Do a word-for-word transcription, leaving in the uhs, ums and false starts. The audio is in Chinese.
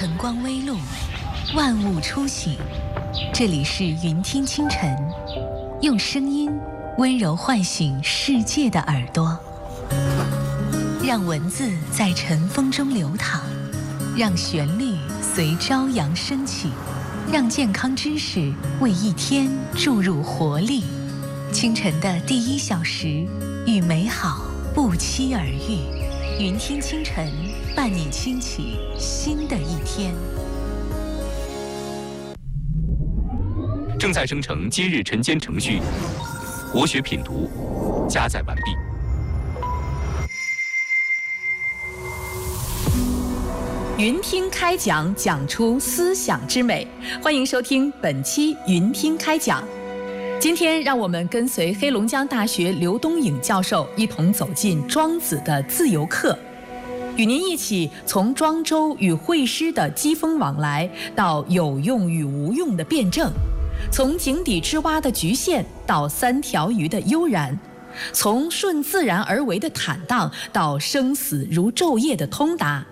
晨光微露，万物初醒。这里是云听清晨，用声音温柔唤醒世界的耳朵，让文字在晨风中流淌，让旋律随朝阳升起，让健康知识为一天注入活力。清晨的第一小时，与美好不期而遇。云听清晨，伴你轻启新的一天。 正在生成今日晨间程序，国学品读加载完毕。 云听开讲，讲出思想之美。欢迎收听本期云听开讲。今天让我们跟随黑龙江大学刘东颖教授一同走进庄子的自由课，与您一起从庄周与惠施的机锋往来，到有用与无用的辩证，从井底之蛙的局限到三条鱼的悠然，从顺自然而为的坦荡到生死如昼夜的通达。